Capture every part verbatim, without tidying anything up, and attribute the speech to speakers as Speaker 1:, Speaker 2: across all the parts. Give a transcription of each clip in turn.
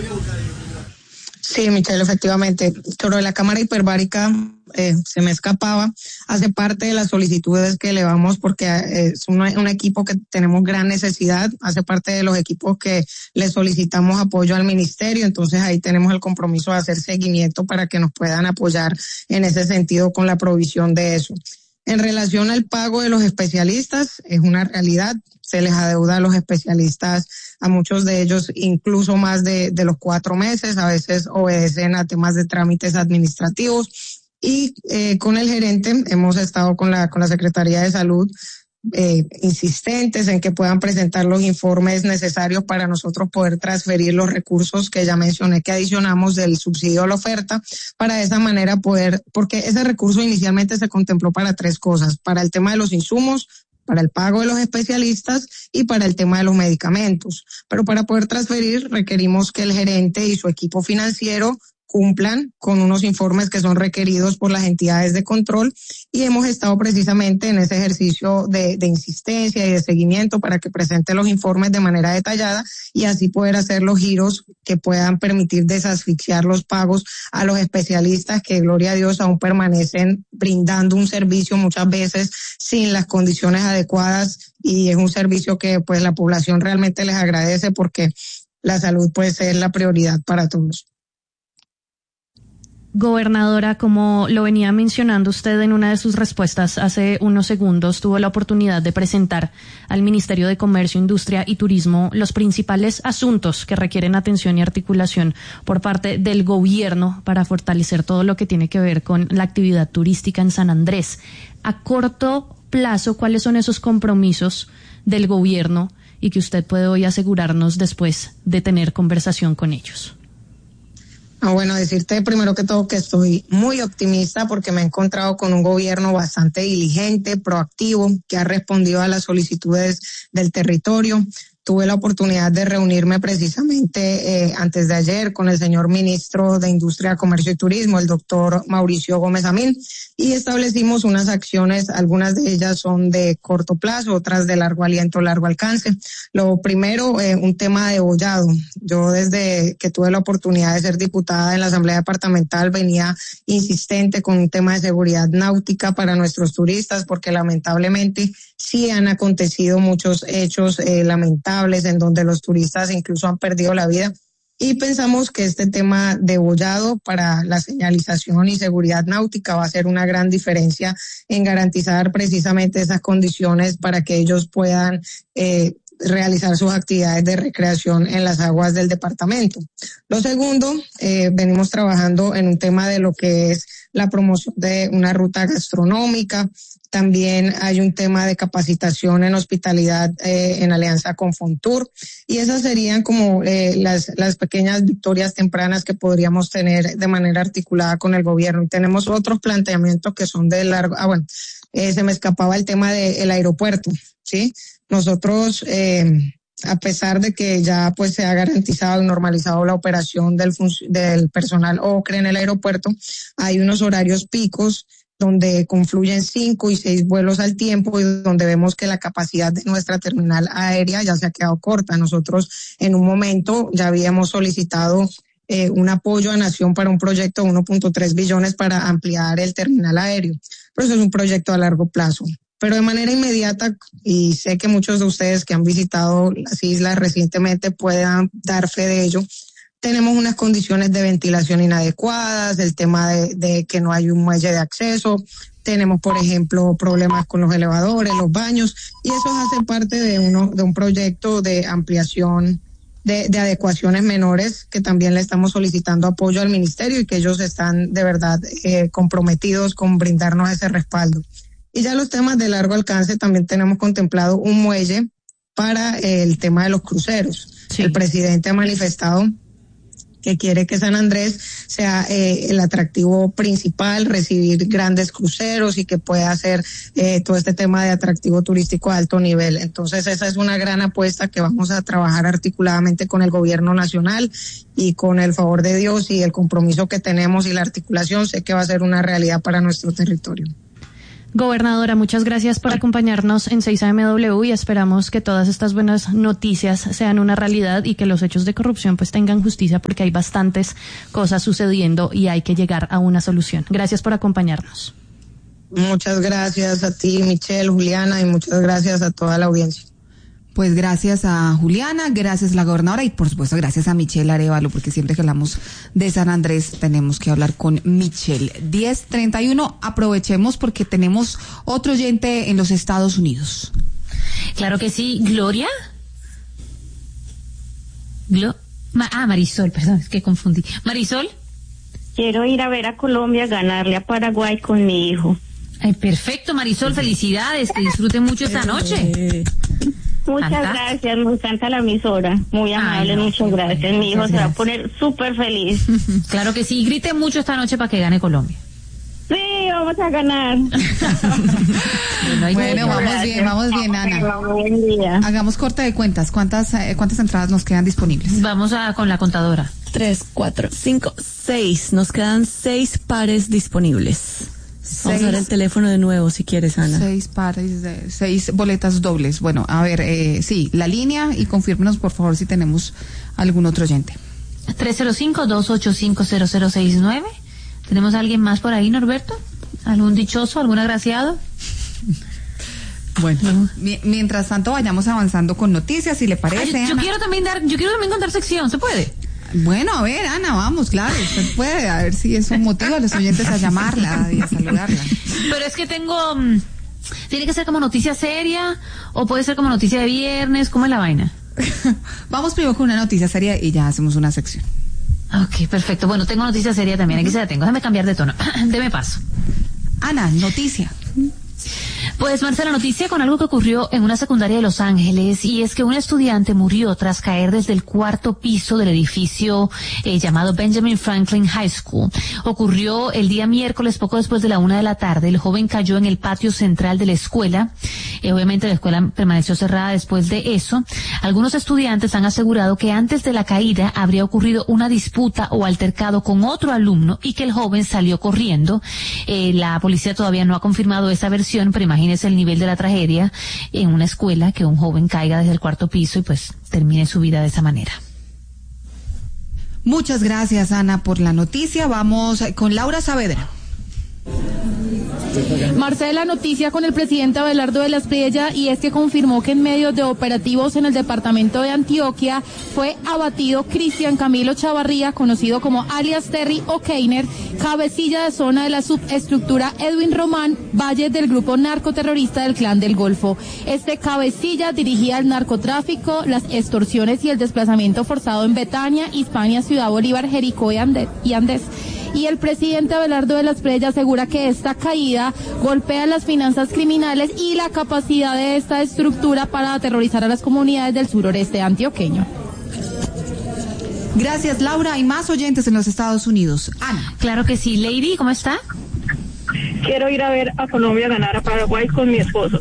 Speaker 1: Sí, Michelle, efectivamente. Sobre la cámara hiperbárica, eh, se me escapaba, hace parte de las solicitudes que elevamos porque eh, es un, un equipo que tenemos gran necesidad, hace parte de los equipos que le solicitamos apoyo al ministerio, entonces ahí tenemos el compromiso de hacer seguimiento para que nos puedan apoyar en ese sentido con la provisión de eso. En relación al pago de los especialistas, es una realidad, se les adeuda a los especialistas, a muchos de ellos incluso más de, de los cuatro meses, a veces obedecen a temas de trámites administrativos y eh, con el gerente hemos estado con la, con la Secretaría de Salud eh, insistentes en que puedan presentar los informes necesarios para nosotros poder transferir los recursos que ya mencioné que adicionamos del subsidio a la oferta, para de esa manera poder, porque ese recurso inicialmente se contempló para tres cosas, para el tema de los insumos, para el pago de los especialistas y para el tema de los medicamentos. Pero para poder transferir requerimos que el gerente y su equipo financiero cumplan con unos informes que son requeridos por las entidades de control y hemos estado precisamente en ese ejercicio de, de insistencia y de seguimiento para que presente los informes de manera detallada y así poder hacer los giros que puedan permitir desasfixiar los pagos a los especialistas que, gloria a Dios, aún permanecen brindando un servicio muchas veces sin las condiciones adecuadas y es un servicio que pues la población realmente les agradece porque la salud pues es la prioridad para todos.
Speaker 2: Gobernadora, como lo venía mencionando usted en una de sus respuestas hace unos segundos, tuvo la oportunidad de presentar al Ministerio de Comercio, Industria y Turismo los principales asuntos que requieren atención y articulación por parte del gobierno para fortalecer todo lo que tiene que ver con la actividad turística en San Andrés. A corto plazo, ¿cuáles son esos compromisos del gobierno y que usted puede hoy asegurarnos después de tener conversación con ellos?
Speaker 1: Ah, bueno, decirte primero que todo que estoy muy optimista porque me he encontrado con un gobierno bastante diligente, proactivo, que ha respondido a las solicitudes del territorio. Tuve la oportunidad de reunirme precisamente eh, antes de ayer con el señor ministro de Industria, Comercio y Turismo, el doctor Mauricio Gómez Amín, y establecimos unas acciones, algunas de ellas son de corto plazo, otras de largo aliento, largo alcance. Lo primero, eh, un tema de bollado. Yo desde que tuve la oportunidad de ser diputada en la Asamblea Departamental venía insistente con un tema de seguridad náutica para nuestros turistas porque lamentablemente sí han acontecido muchos hechos eh, lamentables en donde los turistas incluso han perdido la vida y pensamos que este tema de bollado para la señalización y seguridad náutica va a ser una gran diferencia en garantizar precisamente esas condiciones para que ellos puedan eh, realizar sus actividades de recreación en las aguas del departamento. Lo segundo, eh, venimos trabajando en un tema de lo que es la promoción de una ruta gastronómica. También hay un tema de capacitación en hospitalidad eh, en alianza con Fontur y esas serían como eh, las, las pequeñas victorias tempranas que podríamos tener de manera articulada con el gobierno. Y tenemos otros planteamientos que son de largo, ah bueno, eh, se me escapaba el tema del aeropuerto, ¿sí? Nosotros, eh, a pesar de que ya pues se ha garantizado y normalizado la operación del, del personal OCRE en el aeropuerto, hay unos horarios picos donde confluyen cinco y seis vuelos al tiempo y donde vemos que la capacidad de nuestra terminal aérea ya se ha quedado corta. Nosotros en un momento ya habíamos solicitado eh, un apoyo a Nación para un proyecto de uno punto tres billones para ampliar el terminal aéreo, pero eso es un proyecto a largo plazo. Pero de manera inmediata, y sé que muchos de ustedes que han visitado las islas recientemente puedan dar fe de ello, tenemos unas condiciones de ventilación inadecuadas, el tema de, de que no hay un muelle de acceso, tenemos, por ejemplo, problemas con los elevadores, los baños, y eso hace parte de uno de un proyecto de ampliación de, de adecuaciones menores que también le estamos solicitando apoyo al ministerio y que ellos están de verdad eh, comprometidos con brindarnos ese respaldo. Y ya los temas de largo alcance también tenemos contemplado un muelle para eh, el tema de los cruceros. Sí. El presidente ha manifestado que quiere que San Andrés sea eh, el atractivo principal, recibir grandes cruceros y que pueda hacer eh, todo este tema de atractivo turístico a alto nivel. Entonces esa es una gran apuesta que vamos a trabajar articuladamente con el gobierno nacional y con el favor de Dios y el compromiso que tenemos y la articulación, sé que va a ser una realidad para nuestro territorio.
Speaker 2: Gobernadora, muchas gracias por acompañarnos en seis A M W y esperamos que todas estas buenas noticias sean una realidad y que los hechos de corrupción pues tengan justicia, porque hay bastantes cosas sucediendo y hay que llegar a una solución. Gracias por acompañarnos.
Speaker 1: Muchas gracias a ti, Michelle, Juliana, y muchas gracias a toda la audiencia.
Speaker 3: Pues gracias a Juliana, gracias a la gobernadora y por supuesto gracias a Michelle Arévalo, porque siempre que hablamos de San Andrés tenemos que hablar con Michelle. diez treinta y uno, aprovechemos porque tenemos otro oyente en los Estados Unidos.
Speaker 4: Claro que sí, Gloria. Glo Ma ah, Marisol, perdón, es que confundí. Marisol.
Speaker 5: Quiero ir a ver a Colombia, ganarle a Paraguay con mi hijo.
Speaker 4: Ay, perfecto, Marisol, felicidades, que disfruten mucho esta noche.
Speaker 5: Muchas
Speaker 4: Fantástico.
Speaker 5: Gracias, me encanta la emisora, muy amable, no, muchas gracias. Mi hijo se va a poner súper feliz.
Speaker 4: Claro que sí, grite mucho esta noche para que gane Colombia.
Speaker 5: Sí, vamos a ganar.
Speaker 3: Bueno, bueno vamos gracias. bien, vamos bien, Ana.
Speaker 5: Buen día.
Speaker 3: Hagamos corte de cuentas, ¿cuántas eh, cuántas entradas nos quedan disponibles?
Speaker 4: Vamos a con la contadora.
Speaker 6: Tres, cuatro, cinco, seis, nos quedan seis pares disponibles. Seis, Vamos a ver el teléfono de nuevo si quieres, Ana.
Speaker 3: Seis pares de, seis boletas dobles. Bueno, a ver, eh, sí, la línea y confírmenos por favor si tenemos algún otro oyente.
Speaker 4: tres cero cinco, dos ocho cinco, cero cero seis nueve. ¿Tenemos a alguien más por ahí, Norberto? ¿Algún dichoso, algún agraciado?
Speaker 3: Bueno, no. mi, mientras tanto vayamos avanzando con noticias, si le parece.
Speaker 4: Ay, yo, yo
Speaker 3: Ana.
Speaker 4: quiero también dar, yo quiero también contar sección, ¿se puede?
Speaker 3: Bueno, a ver, Ana, vamos, claro, usted puede, a ver si es un motivo a los oyentes a llamarla y a saludarla.
Speaker 4: Pero es que tengo, um, tiene que ser como noticia seria o puede ser como noticia de viernes, ¿cómo es la vaina?
Speaker 3: Vamos primero con una noticia seria y ya hacemos una sección.
Speaker 4: Ok, perfecto. Bueno, tengo noticia seria también, aquí se la tengo. Déjame cambiar de tono. Deme paso.
Speaker 3: Ana, noticia.
Speaker 4: Pues, Marcela, noticia con algo que ocurrió en una secundaria de Los Ángeles, y es que un estudiante murió tras caer desde el cuarto piso del edificio eh, llamado Benjamin Franklin High School. Ocurrió el día miércoles, poco después de la una de la tarde. El joven cayó en el patio central de la escuela. Eh, obviamente la escuela permaneció cerrada después de eso. Algunos estudiantes han asegurado que antes de la caída habría ocurrido una disputa o altercado con otro alumno y que el joven salió corriendo. Eh, la policía todavía no ha confirmado esa versión, pero imagínese el nivel de la tragedia en una escuela, que un joven caiga desde el cuarto piso y pues termine su vida de esa manera.
Speaker 3: Muchas gracias, Ana, por la noticia. Vamos con Laura Saavedra.
Speaker 7: Marcela, noticia con el presidente Abelardo de la Espriella, y es que confirmó que en medio de operativos en el departamento de Antioquia fue abatido Cristian Camilo Chavarría, conocido como alias Terry O'Keiner, cabecilla de zona de la subestructura Edwin Román Valle del grupo narcoterrorista del Clan del Golfo. Este cabecilla dirigía el narcotráfico, las extorsiones y el desplazamiento forzado en Betania, Hispania, Ciudad Bolívar, Jericó y Andés. Y Andés. Y el presidente Abelardo de la Espriella asegura que esta caída golpea las finanzas criminales y la capacidad de esta estructura para aterrorizar a las comunidades del suroreste antioqueño.
Speaker 3: Gracias, Laura. Hay más oyentes en los Estados Unidos. Ana.
Speaker 4: Claro que sí. Lady, ¿cómo está?
Speaker 5: Quiero ir a ver a Colombia ganar a Paraguay con mi esposo.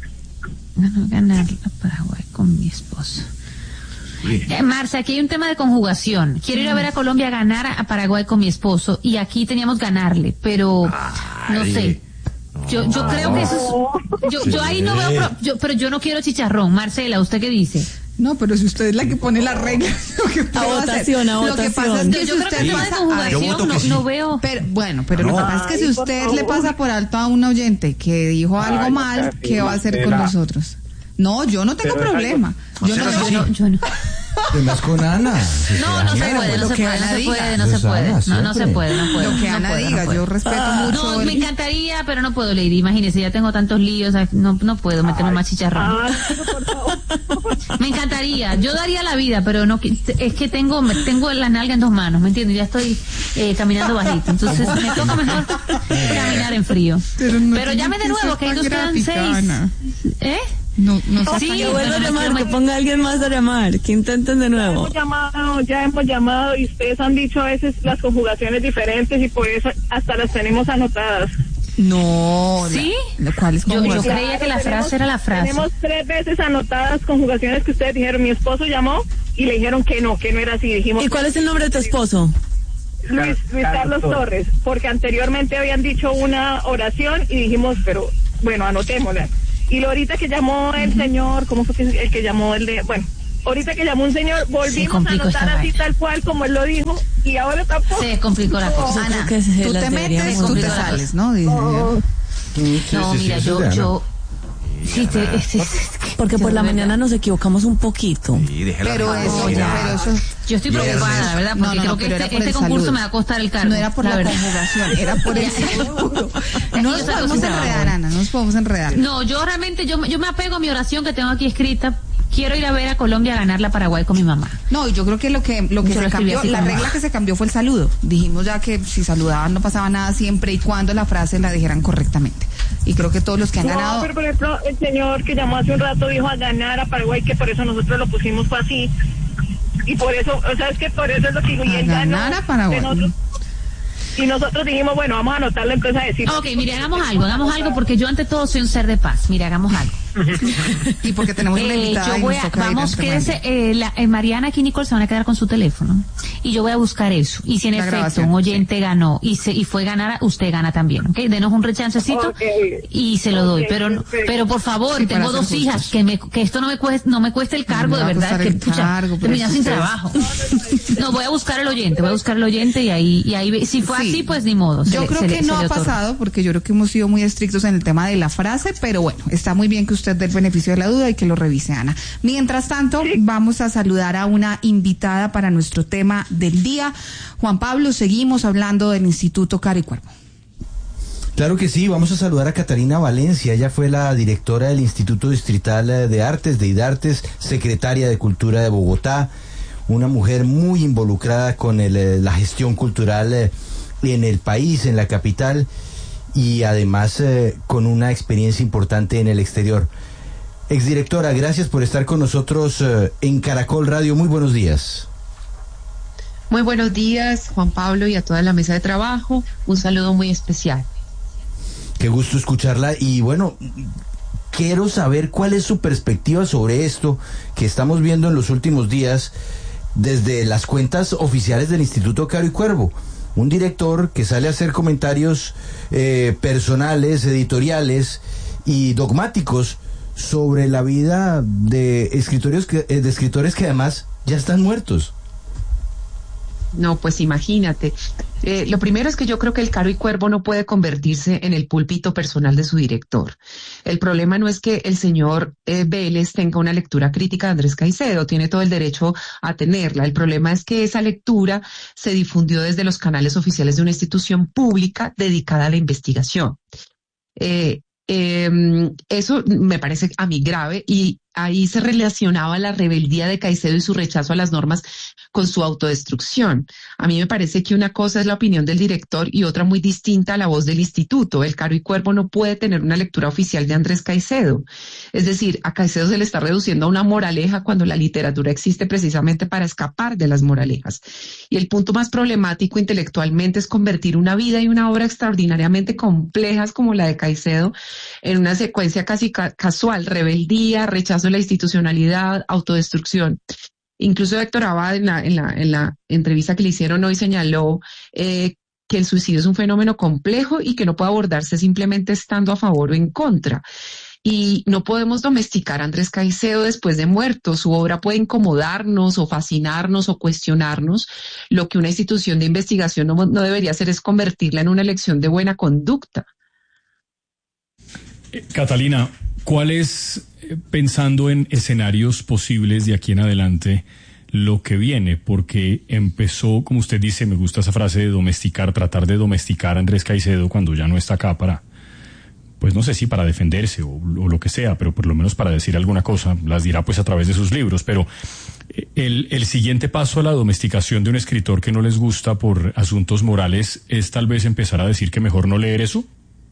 Speaker 4: Ganar a Paraguay con mi esposo. Eh, Marcia, aquí hay un tema de conjugación. Quiero ir a ver a Colombia ganar a Paraguay con mi esposo, y aquí teníamos ganarle, pero no sé. Yo yo creo que eso es, yo yo ahí no veo pro, yo, pero yo no quiero chicharrón. Marcela, ¿usted qué dice?
Speaker 3: No, pero si usted es la que pone las reglas, lo que
Speaker 6: a votación, a
Speaker 3: lo que pasa es que
Speaker 4: yo
Speaker 3: si
Speaker 4: creo
Speaker 3: usted
Speaker 4: que
Speaker 3: pasa,
Speaker 4: de conjugación no,
Speaker 8: sí.
Speaker 4: no veo.
Speaker 3: Pero bueno, pero
Speaker 8: no.
Speaker 3: lo que pasa es que si usted le pasa por alto a un oyente que dijo algo
Speaker 8: Ay,
Speaker 3: mal,
Speaker 8: no,
Speaker 3: ¿qué va a hacer con
Speaker 8: Marcela.
Speaker 3: nosotros? No, yo no tengo
Speaker 8: Pero
Speaker 3: problema. Yo no,
Speaker 4: Yo no, yo no.
Speaker 8: Además con Ana.
Speaker 4: No, no se puede, no se puede, no se puede, no se puede, no, no se puede, no puede.
Speaker 3: Lo que Ana diga, yo respeto mucho.
Speaker 4: No, me encantaría, pero no puedo, Lady. Imagínese, ya tengo tantos líos, no, no puedo meterme más chicharrón. Me encantaría, yo daría la vida, pero no, es que tengo, tengo la nalga en dos manos, ¿me entiendes? Ya estoy eh, caminando bajito, entonces me toca mejor caminar en frío.
Speaker 3: Pero, no
Speaker 4: pero llame de nuevo, que ahí nos quedan seis.
Speaker 3: Ana.
Speaker 4: ¿Eh?
Speaker 3: No, no
Speaker 4: sí,
Speaker 6: que vuelva a
Speaker 4: pero
Speaker 6: llamar,
Speaker 4: no
Speaker 6: que ponga a alguien más a llamar, que intenten de nuevo.
Speaker 5: Hemos llamado, ya hemos llamado y ustedes han dicho a veces las conjugaciones diferentes y por eso hasta las tenemos anotadas.
Speaker 3: No.
Speaker 4: ¿Sí?
Speaker 3: La, ¿cuál es
Speaker 4: Yo, yo
Speaker 3: conjugación?
Speaker 4: creía que la frase era la frase.
Speaker 5: Tenemos tres veces anotadas conjugaciones que ustedes dijeron. Mi esposo llamó y le dijeron que no, que no era así. Dijimos.
Speaker 6: ¿Y cuál es el nombre de tu esposo?
Speaker 5: Luis, Luis Carlos Torres, porque anteriormente habían dicho una oración y dijimos, pero bueno, anotémosla. Y lo ahorita que llamó el señor, ¿cómo fue que el que llamó el de, bueno, ahorita que llamó un señor, volvimos a anotar así tal cual como él lo dijo, y ahora tampoco.
Speaker 4: Se complicó la cosa.
Speaker 3: Ana, tú te metes, tú te sales, ¿no? Dice,
Speaker 5: Oh.
Speaker 8: Sí,
Speaker 4: No,
Speaker 8: sí,
Speaker 4: mira,
Speaker 8: sí,
Speaker 4: yo,
Speaker 8: eso es
Speaker 4: yo, sí, te, es- es- es que-
Speaker 6: Porque por
Speaker 4: de
Speaker 6: la
Speaker 4: verdad.
Speaker 6: mañana nos equivocamos un poquito.
Speaker 8: Sí, déjela
Speaker 3: Pero
Speaker 8: tranquila.
Speaker 3: eso, pero eso
Speaker 4: Yo estoy preocupada, la verdad,
Speaker 3: No,
Speaker 4: porque
Speaker 3: no, no,
Speaker 4: creo que
Speaker 3: pero era
Speaker 4: este,
Speaker 3: por
Speaker 4: este
Speaker 3: el
Speaker 4: concurso
Speaker 3: saludo.
Speaker 4: me va a costar el cargo.
Speaker 3: no era por la,
Speaker 4: verdad.
Speaker 3: conjugación, era por el saludo. No nos
Speaker 4: Yo salgo
Speaker 3: podemos
Speaker 4: sin trabajo.
Speaker 3: enredar, Ana, no nos podemos enredar.
Speaker 4: No, yo realmente, yo, yo me apego a mi oración que tengo aquí escrita. Quiero ir a ver a Colombia a ganar la Paraguay con mi mamá.
Speaker 3: No, y yo creo que lo que lo que
Speaker 4: Yo lo
Speaker 3: se
Speaker 4: escribí
Speaker 3: cambió,
Speaker 4: así
Speaker 3: la
Speaker 4: como-
Speaker 3: regla que se cambió fue el saludo. Dijimos ya que si saludaban no pasaba nada siempre y cuando la frase la dijeran correctamente. Y creo que todos los que han
Speaker 5: No,
Speaker 3: ganado
Speaker 5: pero por ejemplo, el señor que llamó hace un rato dijo a ganar a Paraguay, que por eso nosotros lo pusimos fue así. Y por eso, o sea, es que por eso es lo que
Speaker 3: a
Speaker 5: y él ganó
Speaker 3: ganar a Paraguay.
Speaker 5: de nosotros. Y nosotros dijimos, bueno, vamos a anotarla, entonces a decir.
Speaker 4: Ok, mire, hagamos algo, hagamos algo, porque yo ante todo soy un ser de paz. Mire, hagamos algo.
Speaker 3: y porque tenemos una
Speaker 4: Eh,
Speaker 3: invitada
Speaker 4: yo
Speaker 3: y
Speaker 4: voy
Speaker 3: nos
Speaker 4: a,
Speaker 3: toca ir
Speaker 4: vamos,
Speaker 3: a
Speaker 4: quédese, eh, la, eh, Mariana aquí, Nicole, se van a quedar con su teléfono. Y yo voy a buscar eso. Y si en
Speaker 3: La
Speaker 4: efecto
Speaker 3: grabación,
Speaker 4: un oyente ganó y se y fue ganar, usted gana también, ¿ok? Denos un rechancecito
Speaker 5: Ok.
Speaker 4: y se lo doy.
Speaker 5: Ok,
Speaker 4: Pero
Speaker 5: perfecto.
Speaker 4: pero por favor,
Speaker 3: Sí, para
Speaker 4: tengo
Speaker 3: ser
Speaker 4: dos hijas,
Speaker 3: justos.
Speaker 4: que me que esto no me cueste, no me cueste el cargo,
Speaker 3: me
Speaker 4: de
Speaker 3: va a
Speaker 4: verdad,
Speaker 3: costar
Speaker 4: que
Speaker 3: el
Speaker 4: pucha,
Speaker 3: cargo, pero
Speaker 4: terminar sin
Speaker 3: ustedes-
Speaker 4: trabajo. No, voy a buscar el oyente, voy a buscar el oyente y ahí, y ahí, ve- si fue
Speaker 3: Sí.
Speaker 4: así, pues ni modo. se
Speaker 3: Yo
Speaker 4: le-
Speaker 3: creo
Speaker 4: se le-
Speaker 3: que
Speaker 4: se
Speaker 3: no
Speaker 4: le
Speaker 3: ha
Speaker 4: otorga.
Speaker 3: pasado porque yo creo que hemos sido muy estrictos en el tema de la frase, pero bueno, está muy bien que usted dé el beneficio de la duda y que lo revise, Ana. Mientras tanto, vamos a saludar a una invitada para nuestro tema del día. Juan Pablo, seguimos hablando del Instituto Caro y Cuervo.
Speaker 8: Claro que sí, vamos a saludar a Catalina Valencia. Ella fue la directora del Instituto Distrital de Artes, de IDARTES, secretaria de Cultura de Bogotá, una mujer muy involucrada con el, eh, la gestión cultural eh, en el país, en la capital, y además eh, con una experiencia importante en el exterior. Exdirectora, gracias por estar con nosotros eh, en Caracol Radio. Muy buenos días.
Speaker 9: Muy buenos días, Juan Pablo, y a toda la mesa de trabajo. Un saludo muy especial.
Speaker 8: Qué gusto escucharla y bueno, quiero saber cuál es su perspectiva sobre esto que estamos viendo en los últimos días desde las cuentas oficiales del Instituto Caro y Cuervo. Un director que sale a hacer comentarios eh, personales, editoriales y dogmáticos sobre la vida de escritores que, de escritores que además ya están muertos.
Speaker 9: No, pues imagínate. Eh, lo primero es que yo creo que el Caro y Cuervo no puede convertirse en el púlpito personal de su director. El problema no es que el señor eh, Vélez tenga una lectura crítica de Andrés Caicedo, tiene todo el derecho a tenerla. El problema es que esa lectura se difundió desde los canales oficiales de una institución pública dedicada a la investigación. Eh, eh, eso me parece a mí grave y ahí se relacionaba la rebeldía de Caicedo y su rechazo a las normas con su autodestrucción. A mí me parece que una cosa es la opinión del director y otra muy distinta a la voz del instituto. El Caro y Cuervo no puede tener una lectura oficial de Andrés Caicedo. Es decir, a Caicedo se le está reduciendo a una moraleja cuando la literatura existe precisamente para escapar de las moralejas. Y el punto más problemático intelectualmente es convertir una vida y una obra extraordinariamente complejas como la de Caicedo en una secuencia casi ca- casual, rebeldía, rechazo de la institucionalidad, autodestrucción. Incluso Héctor Abad en la, en la, en la entrevista que le hicieron hoy señaló eh, que el suicidio es un fenómeno complejo y que no puede abordarse simplemente estando a favor o en contra. Y no podemos domesticar a Andrés Caicedo después de muerto. Su obra puede incomodarnos o fascinarnos o cuestionarnos. Lo que una institución de investigación no, no debería hacer es convertirla en una elección de buena conducta.
Speaker 10: Catalina, ¿cuál es, eh, pensando en escenarios posibles de aquí en adelante, lo que viene? Porque empezó, como usted dice, me gusta esa frase de domesticar, tratar de domesticar a Andrés Caicedo cuando ya no está acá para, pues no sé si para defenderse o, o lo que sea, pero por lo menos para decir alguna cosa, las dirá pues a través de sus libros, pero el, el siguiente paso a la domesticación de un escritor que no les gusta por asuntos morales es tal vez empezar a decir que mejor no leer eso.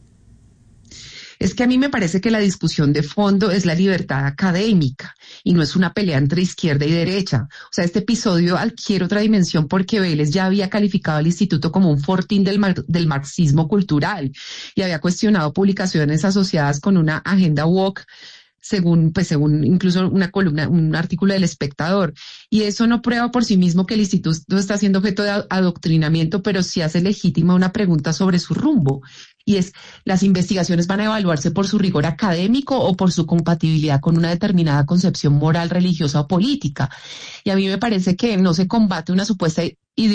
Speaker 9: Es que a mí me parece que la discusión de fondo es la libertad académica y no es una pelea entre izquierda y derecha. O sea, este episodio adquiere otra dimensión porque Vélez ya había calificado al instituto como un fortín del, mar del marxismo cultural y había cuestionado publicaciones asociadas con una agenda woke según, pues según incluso una columna, un artículo del Espectador. Y eso no prueba por sí mismo que el instituto está siendo objeto de adoctrinamiento, pero sí hace legítima una pregunta sobre su rumbo. Y es, ¿las investigaciones van a evaluarse por su rigor académico o por su compatibilidad con una determinada concepción moral, religiosa o política? Y a mí me parece que no se combate una supuesta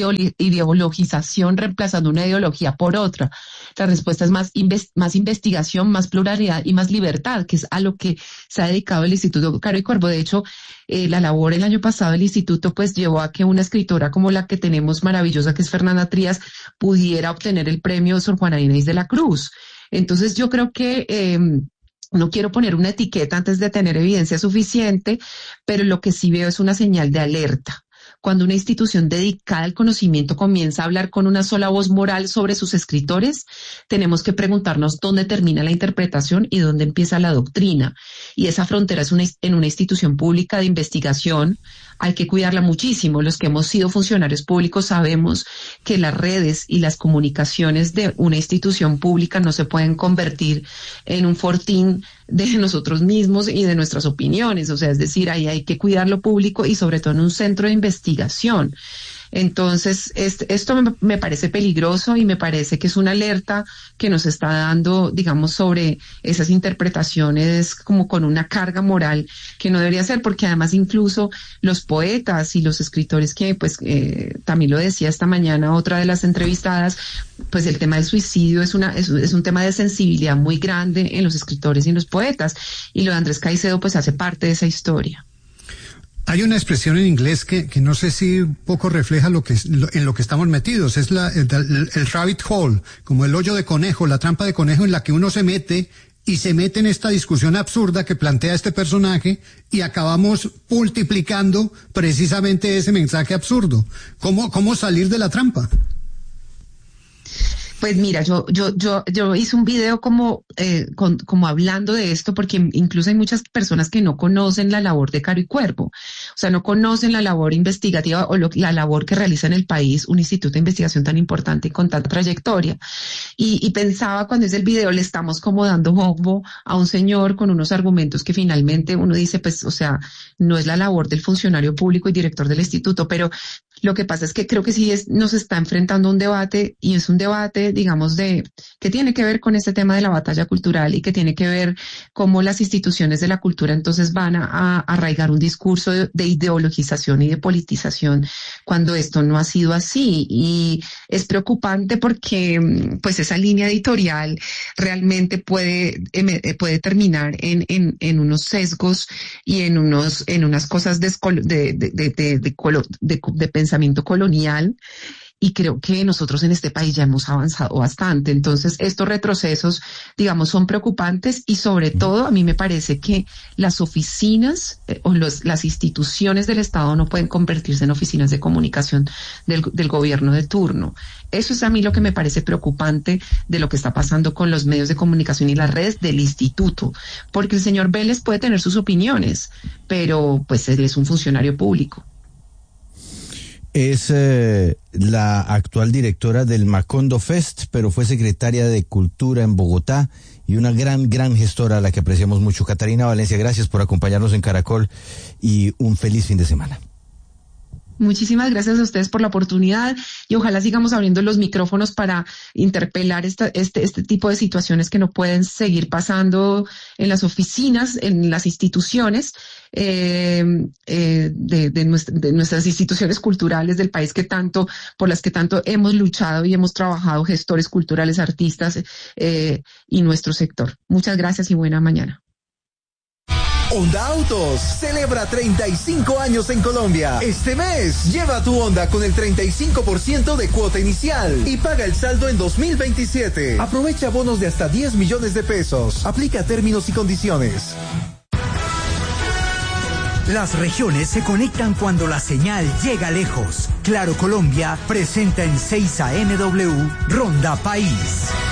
Speaker 9: ideologización reemplazando una ideología por otra. La respuesta es más, inves- más investigación, más pluralidad y más libertad, que es a lo que se ha dedicado el Instituto Caro y Cuervo. De hecho, eh, la labor el año pasado del instituto pues llevó a que una escritora como la que tenemos maravillosa, que es Fernanda Trías, pudiera obtener el premio Sor Juana Inés de la Cruz. Entonces yo creo que eh, no quiero poner una etiqueta antes de tener evidencia suficiente, pero lo que sí veo es una señal de alerta. Cuando una institución dedicada al conocimiento comienza a hablar con una sola voz moral sobre sus escritores, tenemos que preguntarnos dónde termina la interpretación y dónde empieza la doctrina. Y esa frontera es una, en una institución pública de investigación. Hay que cuidarla muchísimo. Los que hemos sido funcionarios públicos sabemos que las redes y las comunicaciones de una institución pública no se pueden convertir en un fortín de nosotros mismos y de nuestras opiniones. O sea, es decir, ahí hay que cuidar lo público y sobre todo en un centro de investigación. Entonces, este, esto me, me parece peligroso y me parece que es una alerta que nos está dando, digamos, sobre esas interpretaciones como con una carga moral que no debería ser, porque además incluso los poetas y los escritores que, pues, eh, también lo decía esta mañana otra de las entrevistadas, pues el tema del suicidio es una es, es un tema de sensibilidad muy grande en los escritores y en los poetas, y lo de Andrés Caicedo pues hace parte de esa historia.
Speaker 11: Hay una expresión en inglés que, que no sé si un poco refleja lo que lo, en lo que estamos metidos, es la, el, el, el rabbit hole, como el hoyo de conejo, la trampa de conejo en la que uno se mete y se mete en esta discusión absurda que plantea este personaje y acabamos multiplicando precisamente ese mensaje absurdo. ¿Cómo, cómo salir de la trampa?
Speaker 9: Pues mira, yo yo yo yo hice un video como eh, con, como hablando de esto, porque incluso hay muchas personas que no conocen la labor de Caro y Cuervo, o sea, no conocen la labor investigativa o lo, la labor que realiza en el país un instituto de investigación tan importante y con tanta trayectoria. Y, y pensaba cuando es el video, le estamos como dando bombo a un señor con unos argumentos que finalmente uno dice, pues, o sea, no es la labor del funcionario público y director del instituto, pero lo que pasa es que creo que sí es, nos está enfrentando a un debate, y es un debate, digamos, de que tiene que ver con este tema de la batalla cultural y que tiene que ver cómo las instituciones de la cultura entonces van a, a arraigar un discurso de, de ideologización y de politización cuando esto no ha sido así. Y es preocupante porque pues esa línea editorial realmente puede, puede terminar en, en, en unos sesgos y en unos, en unas cosas de, de, de, de, de, de, de, de pensamiento colonial, y creo que nosotros en este país ya hemos avanzado bastante. Entonces, estos retrocesos, digamos, son preocupantes, y sobre todo a mí me parece que las oficinas eh, o los, las instituciones del Estado no pueden convertirse en oficinas de comunicación del, del gobierno de turno. Eso es a mí lo que me parece preocupante de lo que está pasando con los medios de comunicación y las redes del instituto, porque el señor Vélez puede tener sus opiniones, pero pues él es un funcionario público.
Speaker 8: Es eh, la actual directora del Macondo Fest, pero fue secretaria de Cultura en Bogotá y una gran, gran gestora a la que apreciamos mucho. Catarina Valencia, gracias por acompañarnos en Caracol y un feliz fin de semana.
Speaker 9: Muchísimas gracias a ustedes por la oportunidad, y ojalá sigamos abriendo los micrófonos para interpelar esta, este, este tipo de situaciones que no pueden seguir pasando en las oficinas, en las instituciones eh, eh, de, de, nuestra, de nuestras instituciones culturales del país, que tanto, por las que tanto hemos luchado y hemos trabajado gestores culturales, artistas eh, y nuestro sector. Muchas gracias y buena mañana.
Speaker 12: Honda Autos celebra treinta y cinco años en Colombia. Este mes, lleva tu Honda con el treinta y cinco por ciento de cuota inicial y paga el saldo en dos mil veintisiete. Aprovecha bonos de hasta diez millones de pesos. Aplica términos y condiciones.
Speaker 13: Las regiones se conectan cuando la señal llega lejos. Claro Colombia presenta en seis A M W Ronda País.